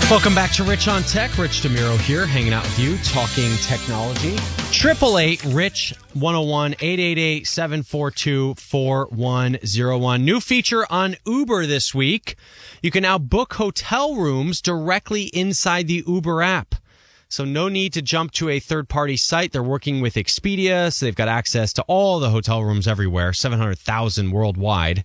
Welcome back to Rich on Tech. Rich DeMuro here, hanging out with you, talking technology. 888-RICH-101, 888-742-4101. New feature on Uber this week. You can now book hotel rooms directly inside the Uber app. So no need to jump to a third-party site. They're working with Expedia, so they've got access to all the hotel rooms everywhere, 700,000 worldwide.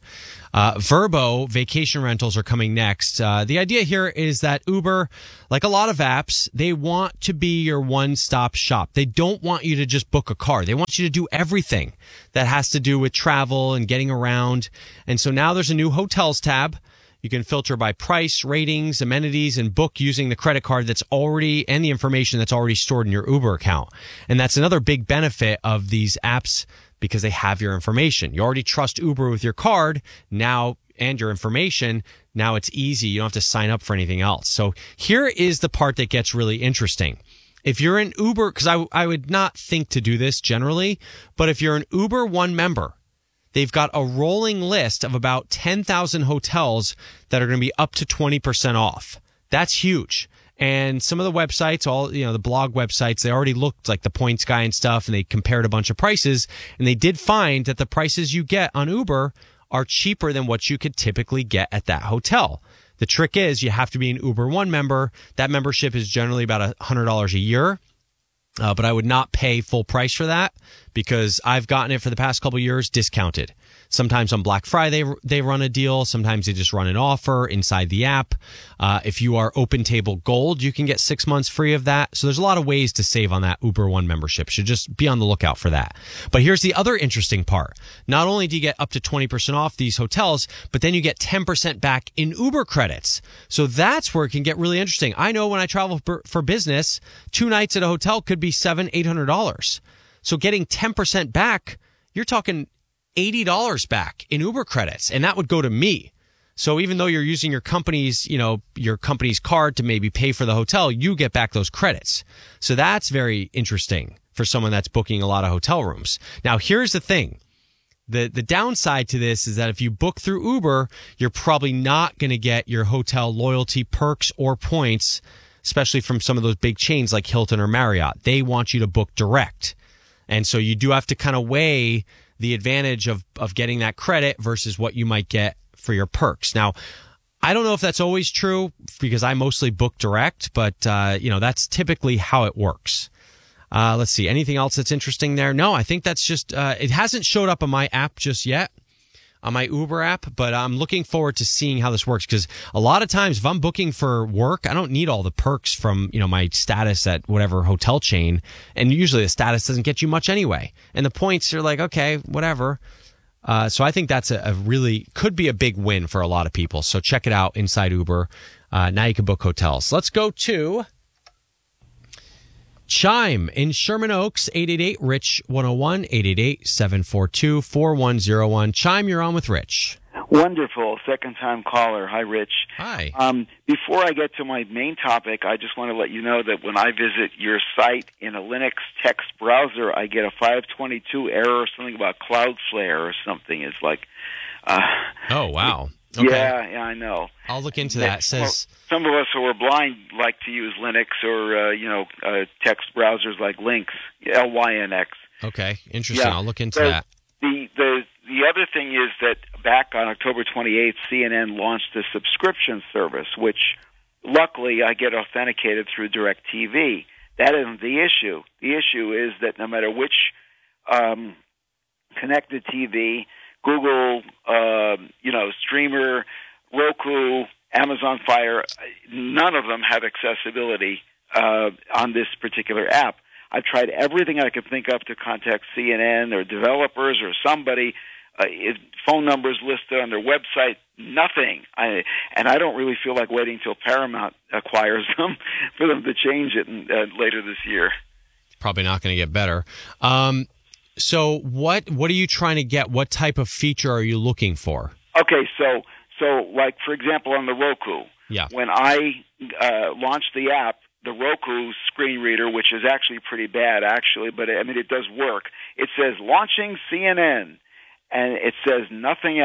Vrbo vacation rentals are coming next. The idea here is that Uber, like a lot of apps, they want to be your one-stop shop. They don't want you to just book a car. They want you to do everything that has to do with travel and getting around. And so now there's a new hotels tab. You can filter by price, ratings, amenities, and book using the credit card that's already, and the information that's already stored in your Uber account. And that's another big benefit of these apps because they have your information. You already trust Uber with your card now and your information. Now it's easy. You don't have to sign up for anything else. So here is the part that gets really interesting. If you're an Uber, because I would not think to do this generally, but if you're an Uber One member, they've got a rolling list of about 10,000 hotels that are going to be up to 20% off. That's huge. And some of the websites, the blog websites, they already looked like the Points Guy and stuff, and they compared a bunch of prices, and they did find that the prices you get on Uber are cheaper than what you could typically get at that hotel. The trick is you have to be an Uber One member. That membership is generally about $100 a year. But I would not pay full price for that because I've gotten it for the past couple of years discounted. Sometimes on Black Friday, they run a deal. Sometimes they just run an offer inside the app. If you are OpenTable Gold, you can get 6 months free of that. So there's a lot of ways to save on that Uber One membership. Should just be on the lookout for that. But here's the other interesting part. Not only do you get up to 20% off these hotels, but then you get 10% back in Uber credits. So that's where it can get really interesting. I know when I travel for business, 2 nights at a hotel could be $700-800. So getting 10% back, you're talking $80 back in Uber credits, and that would go to me. So even though you're using your company's card to maybe pay for the hotel, you get back those credits. So that's very interesting for someone that's booking a lot of hotel rooms. Now, here's the thing. The downside to this is that if you book through Uber, you're probably not going to get your hotel loyalty perks or points, especially from some of those big chains like Hilton or Marriott. They want you to book direct. And so you do have to kind of weigh the advantage of getting that credit versus what you might get for your perks. Now, I don't know if that's always true because I mostly book direct, but that's typically how it works. Let's see. Anything else that's interesting there? No, I think that's just, it hasn't showed up on my app just yet, on my Uber app, but I'm looking forward to seeing how this works because a lot of times if I'm booking for work, I don't need all the perks from, my status at whatever hotel chain. And usually the status doesn't get you much anyway. And the points are like, okay, whatever. So I think that's could be a big win for a lot of people. So check it out inside Uber. Now you can book hotels. Let's go to Chime in Sherman Oaks, 888-RICH-101, 888-742-4101. Chime, you're on with Rich. Wonderful. Second-time caller. Hi, Rich. Hi. Before I get to my main topic, I just want to let you know that when I visit your site in a Linux text browser, I get a 522 error or something about Cloudflare or something. It's like... oh, wow. Okay. Yeah, I know. I'll look into that. It says some of us who are blind like to use Linux or text browsers like Lynx, Lynx. Okay, interesting. Yeah. I'll look into that. The other thing is that back on October 28th, CNN launched a subscription service, which luckily I get authenticated through DirecTV. That isn't the issue. The issue is that no matter which connected TV, Google, Streamer, Roku, Amazon Fire, none of them have accessibility on this particular app. I've tried everything I could think of to contact CNN or developers or somebody, phone numbers listed on their website, nothing. I don't really feel like waiting till Paramount acquires them for them to change it later this year. Probably not going to get better. So what are you trying to get? What type of feature are you looking for? Okay, so like, for example, on the Roku, when I launched the app, the Roku screen reader, which is actually pretty bad, but it does work. It says launching CNN, and it says nothing else.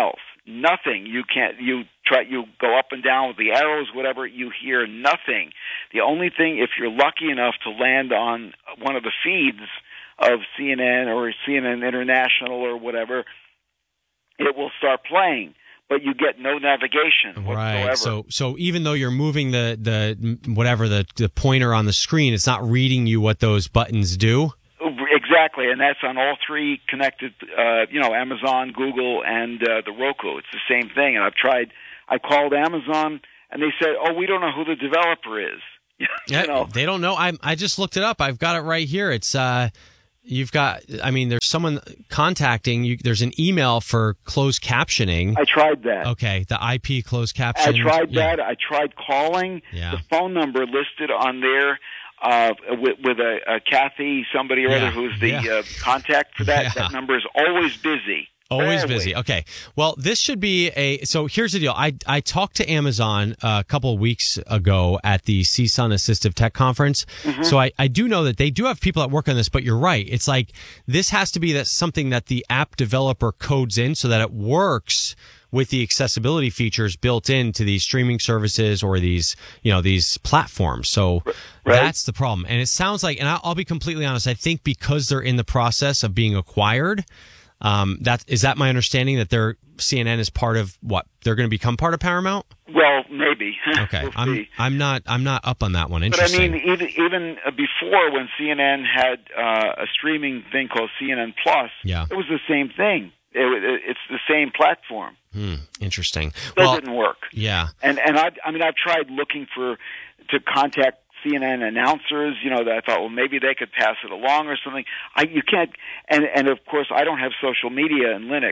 nothing. You go up and down with the arrows, whatever, you hear nothing. The only thing, if you're lucky enough to land on one of the feeds of CNN or CNN International or whatever, it will start playing, but you get no navigation whatsoever. Right. So even though you're moving the pointer on the screen, it's not reading you what those buttons do. Exactly, and that's on all three connected, Amazon, Google, and the Roku. It's the same thing. And I called Amazon, and they said, "Oh, we don't know who the developer is." They don't know. I just looked it up. I've got it right here. It's there's someone contacting you. There's an email for closed captioning. I tried that. Okay, the IP closed captioning. I tried that. I tried calling. Yeah. The phone number listed on there with a Kathy, somebody or other who's the contact for that. That number is always busy. Always busy. Okay. Well, this should be so here's the deal. I talked to Amazon a couple of weeks ago at the CSUN Assistive Tech Conference. Mm-hmm. So I do know that they do have people that work on this, but you're right. It's like this has to be something that the app developer codes in so that it works with the accessibility features built into these streaming services or these platforms. So that's the problem. And it sounds like, and I'll be completely honest, I think because they're in the process of being acquired, is that my understanding that CNN is part of what? They're going to become part of Paramount? Well, maybe. Okay. We'll I'm not up on that one. But I Interesting. mean, even before when CNN had a streaming thing called CNN Plus, it was the same thing. It's the same platform. Interesting. Still didn't work. Yeah. And I've tried looking to contact CNN announcers, that I thought, well, maybe they could pass it along or something. You can't, and of course, I don't have social media in Linux,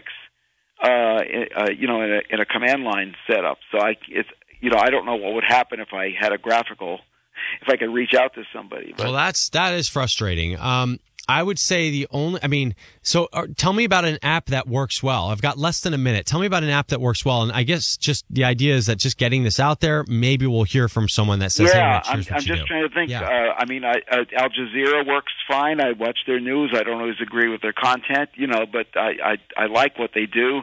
in a command line setup. So I don't know what would happen if I had if I could reach out to somebody. But. Well, that is frustrating. I would say tell me about an app that works well. I've got less than a minute. Tell me about an app that works well. And I guess just the idea is that just getting this out there, maybe we'll hear from someone that says, I'm just trying to think. Yeah. Al Jazeera works fine. I watch their news. I don't always agree with their content, but I like what they do.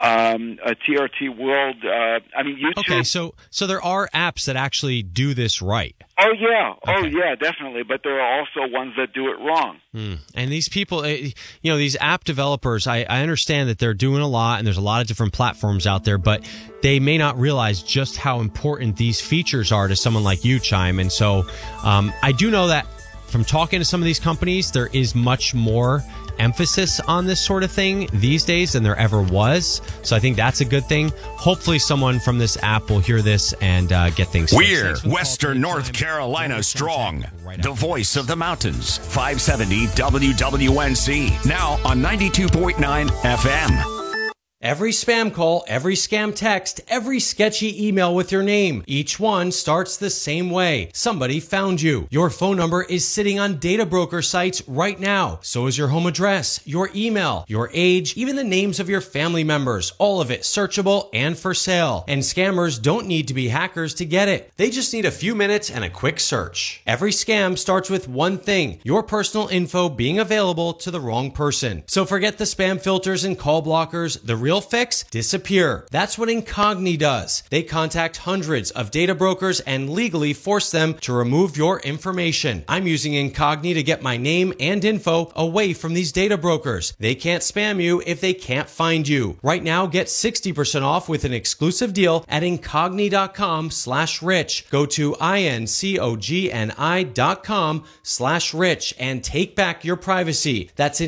TRT World, YouTube. Okay, so there are apps that actually do this right. Oh, yeah. Okay. Oh, yeah, definitely. But there are also ones that do it wrong. And these people, these app developers, I understand that they're doing a lot and there's a lot of different platforms out there, but they may not realize just how important these features are to someone like you, Chime. And so I do know that from talking to some of these companies, there is much more emphasis on this sort of thing these days than there ever was. So I think that's a good thing. Hopefully someone from this app will hear this and get things fixed. We're Western North Carolina strong. The voice of the mountains. 570 WWNC. Now on 92.9 FM. Every spam call, every scam text, every sketchy email with your name. Each one starts the same way. Somebody found you. Your phone number is sitting on data broker sites right now. So is your home address, your email, your age, even the names of your family members. All of it searchable and for sale. And scammers don't need to be hackers to get it. They just need a few minutes and a quick search. Every scam starts with one thing: your personal info being available to the wrong person. So forget the spam filters and call blockers. The real fix? Disappear. That's what Incogni does. They contact hundreds of data brokers and legally force them to remove your information. I'm using Incogni to get my name and info away from these data brokers. They can't spam you if they can't find you. Right now, get 60% off with an exclusive deal at Incogni.com/rich. Go to INCOGNI.com/rich and take back your privacy. That's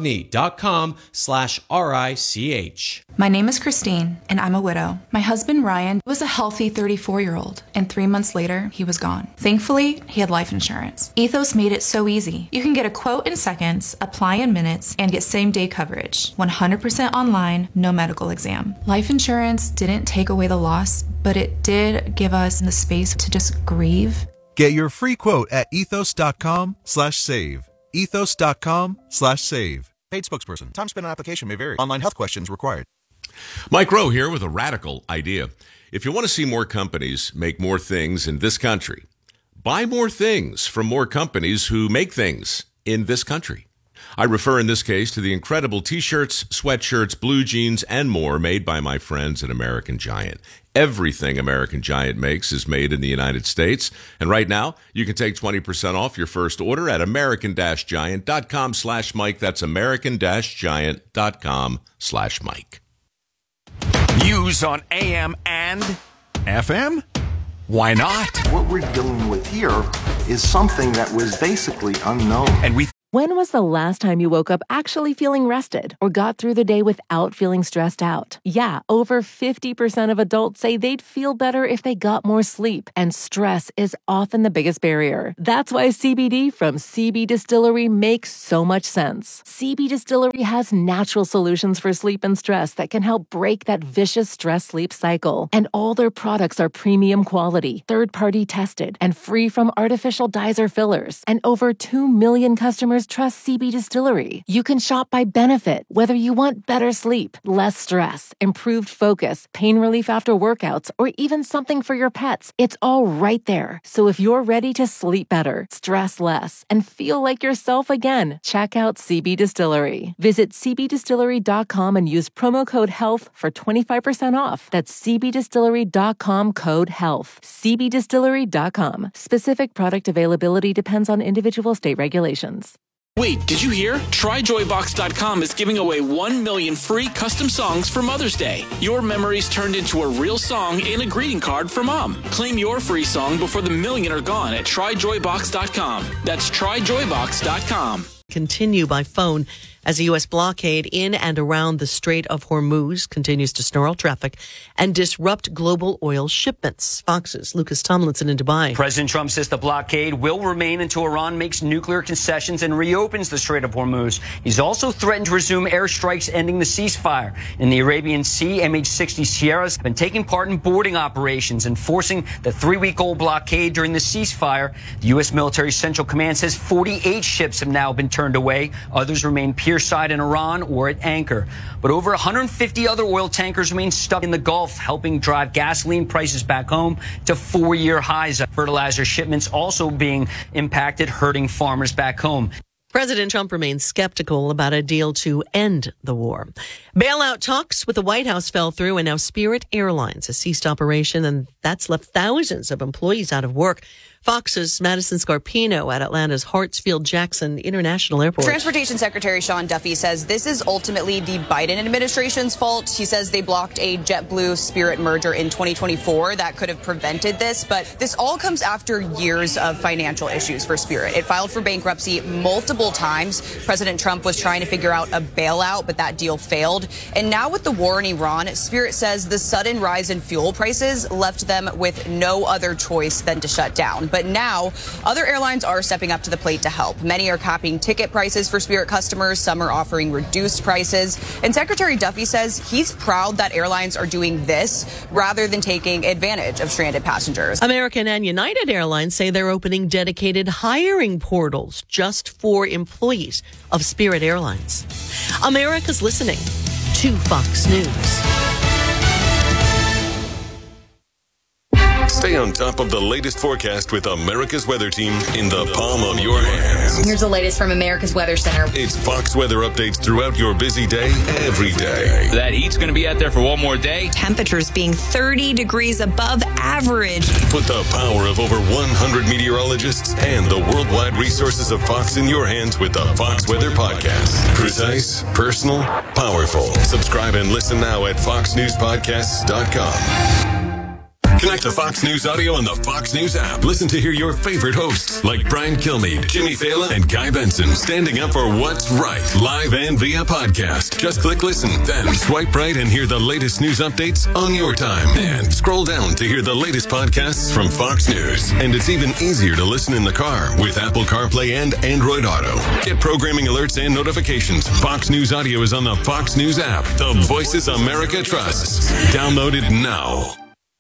Incogni.com/RICH. My name is Christine, and I'm a widow. My husband, Ryan, was a healthy 34-year-old, and 3 months later, he was gone. Thankfully, he had life insurance. Ethos made it so easy. You can get a quote in seconds, apply in minutes, and get same-day coverage. 100% online, no medical exam. Life insurance didn't take away the loss, but it did give us the space to just grieve. Get your free quote at ethos.com/save. Ethos.com/save. Paid spokesperson. Time spent on application may vary. Online health questions required. Mike Rowe here with a radical idea. If you want to see more companies make more things in this country, buy more things from more companies who make things in this country. I refer in this case to the incredible t-shirts, sweatshirts, blue jeans, and more made by my friends at American Giant. Everything American Giant makes is made in the United States. And right now, you can take 20% off your first order at american-giant.com/Mike. That's american-giant.com/Mike. News on AM and FM? Why not? What we're dealing with here is something that was basically unknown. And When was the last time you woke up actually feeling rested or got through the day without feeling stressed out? Yeah, over 50% of adults say they'd feel better if they got more sleep, and stress is often the biggest barrier. That's why CBD from CB Distillery makes so much sense. CB Distillery has natural solutions for sleep and stress that can help break that vicious stress-sleep cycle. And all their products are premium quality, third-party tested, and free from artificial dyes or fillers. And over 2 million customers trust CB Distillery. You can shop by benefit, whether you want better sleep, less stress, improved focus, pain relief after workouts, or even something for your pets. It's all right there. So if you're ready to sleep better, stress less, and feel like yourself again, check out CB Distillery. Visit cbdistillery.com and use promo code HEALTH for 25% off. That's cbdistillery.com, code HEALTH. cbdistillery.com. Specific product availability depends on individual state regulations. Wait, did you hear? TryJoyBox.com is giving away 1 million free custom songs for Mother's Day. Your memories turned into a real song and a greeting card for Mom. Claim your free song before the million are gone at TryJoyBox.com. That's TryJoyBox.com. Continue by phone as a U.S. blockade in and around the Strait of Hormuz continues to snarl traffic and disrupt global oil shipments. Fox's Lucas Tomlinson in Dubai. President Trump says the blockade will remain until Iran makes nuclear concessions and reopens the Strait of Hormuz. He's also threatened to resume airstrikes, ending the ceasefire. In the Arabian Sea, MH-60 Sierras have been taking part in boarding operations, enforcing the 3-week-old blockade during the ceasefire. The U.S. Military Central Command says 48 ships have now been turned away. Others remain pierside in Iran or at anchor. But over 150 other oil tankers remain stuck in the Gulf, helping drive gasoline prices back home to 4-year highs. Fertilizer shipments also being impacted, hurting farmers back home. President Trump remains skeptical about a deal to end the war. Bailout talks with the White House fell through, and now Spirit Airlines has ceased operation, and that's left thousands of employees out of work. Fox's Madison Scarpino at Atlanta's Hartsfield-Jackson International Airport. Transportation Secretary Sean Duffy says this is ultimately the Biden administration's fault. He says they blocked a JetBlue-Spirit merger in 2024 that could have prevented this, but this all comes after years of financial issues for Spirit. It filed for bankruptcy multiple times. President Trump was trying to figure out a bailout, but that deal failed. And now with the war in Iran, Spirit says the sudden rise in fuel prices left them with no other choice than to shut down. But now, other airlines are stepping up to the plate to help. Many are capping ticket prices for Spirit customers. Some are offering reduced prices. And Secretary Duffy says he's proud that airlines are doing this rather than taking advantage of stranded passengers. American and United Airlines say they're opening dedicated hiring portals just for employees of Spirit Airlines. America's listening to Fox News. Stay on top of the latest forecast with America's Weather Team in the palm of your hands. Here's the latest from America's Weather Center. It's Fox weather updates throughout your busy day, every day. That heat's going to be out there for one more day. Temperatures being 30 degrees above average. Put the power of over 100 meteorologists and the worldwide resources of Fox in your hands with the Fox Weather Podcast. Precise, personal, powerful. Subscribe and listen now at foxnewspodcasts.com. Connect to Fox News Audio on the Fox News app. Listen to hear your favorite hosts like Brian Kilmeade, Jimmy Fallon, and Guy Benson standing up for what's right, live and via podcast. Just click listen, then swipe right and hear the latest news updates on your time. And scroll down to hear the latest podcasts from Fox News. And it's even easier to listen in the car with Apple CarPlay and Android Auto. Get programming alerts and notifications. Fox News Audio is on the Fox News app. The voices America trusts. Download it now.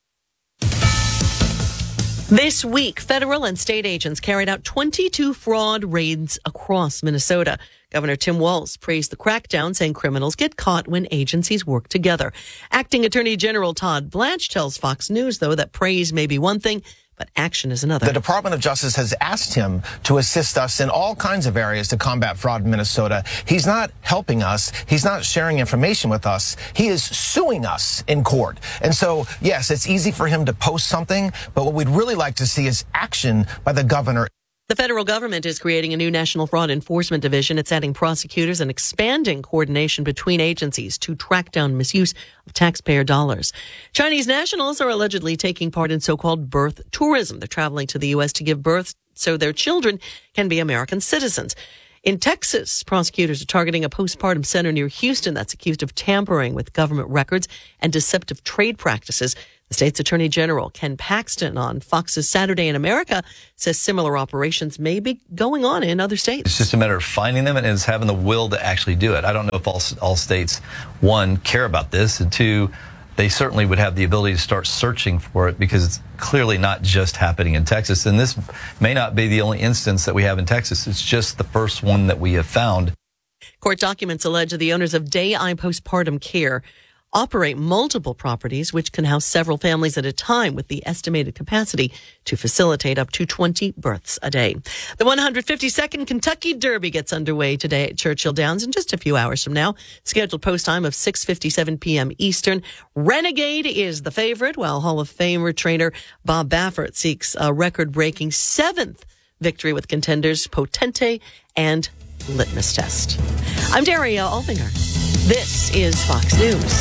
This week, federal and state agents carried out 22 fraud raids across Minnesota. Governor Tim Walz praised the crackdown, saying criminals get caught when agencies work together. Acting Attorney General Todd Blanche tells Fox News, though, that praise may be one thing, but action is another. The Department of Justice has asked him to assist us in all kinds of areas to combat fraud in Minnesota. He's not helping us. He's not sharing information with us. He is suing us in court. And so, yes, it's easy for him to post something, but what we'd really like to see is action by the governor. The federal government is creating a new National Fraud Enforcement Division. It's adding prosecutors and expanding coordination between agencies to track down misuse of taxpayer dollars. Chinese nationals are allegedly taking part in so-called birth tourism. They're traveling to the U.S. to give birth so their children can be American citizens. In Texas, prosecutors are targeting a postpartum center near Houston that's accused of tampering with government records and deceptive trade practices. The state's Attorney General, Ken Paxton, on Fox's Saturday in America, says similar operations may be going on in other states. It's just a matter of finding them and it's having the will to actually do it. I don't know if all states, one, care about this, and two, they certainly would have the ability to start searching for it because it's clearly not just happening in Texas. And this may not be the only instance that we have in Texas. It's just the first one that we have found. Court documents allege that the owners of Day Eye Postpartum Care operate multiple properties, which can house several families at a time with the estimated capacity to facilitate up to 20 births a day. The 152nd Kentucky Derby gets underway today at Churchill Downs in just a few hours from now. Scheduled post time of 6:57 p.m. Eastern. Renegade is the favorite, while Hall of Famer trainer Bob Baffert seeks a record-breaking 7th victory with contenders Potente and Litmus Test. I'm Daria Alfinger. This is Fox News.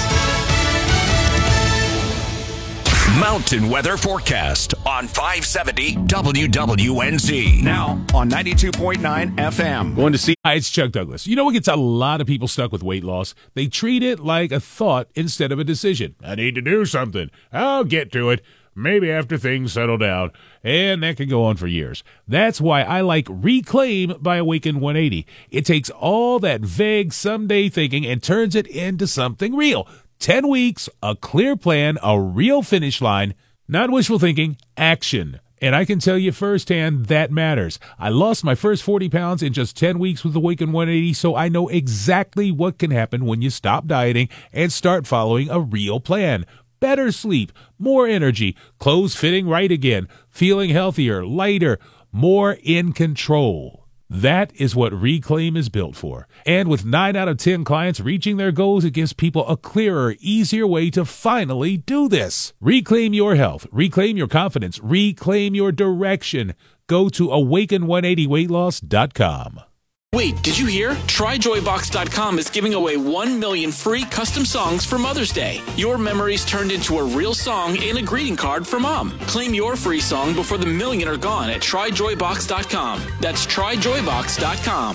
Mountain weather forecast on 570 WWNZ. Now on 92.9 FM. Going to see. Hi, it's Chuck Douglas. You know what gets a lot of people stuck with weight loss? They treat it like a thought instead of a decision. I need to do something. I'll get to it. Maybe after things settle down. And that can go on for years. That's why I like Reclaim by Awaken 180. It takes all that vague someday thinking and turns it into something real. 10 weeks, a clear plan, a real finish line. Not wishful thinking, action. And I can tell you firsthand that matters. I lost my first 40 pounds in just 10 weeks with Awaken 180, so I know exactly what can happen when you stop dieting and start following a real plan. Better sleep, more energy, clothes fitting right again, feeling healthier, lighter, more in control. That is what Reclaim is built for. And with 9 out of 10 clients reaching their goals, it gives people a clearer, easier way to finally do this. Reclaim your health, reclaim your confidence, reclaim your direction. Go to awaken180weightloss.com. Wait, did you hear? TryJoyBox.com is giving away 1 million free custom songs for Mother's Day. Your memories turned into a real song in a greeting card for Mom. Claim your free song before the million are gone at TryJoyBox.com. That's TryJoyBox.com.